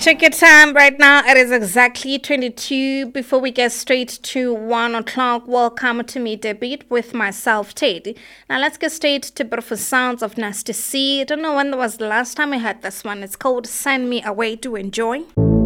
Check your time right now. It is exactly 22. Before we get straight to 1 o'clock, welcome to Meet the Beat with myself, Tate. Now let's get straight to beautiful sounds of Nasty C. I don't know when was the last time I heard this one. It's called Send Me Away to Enjoy.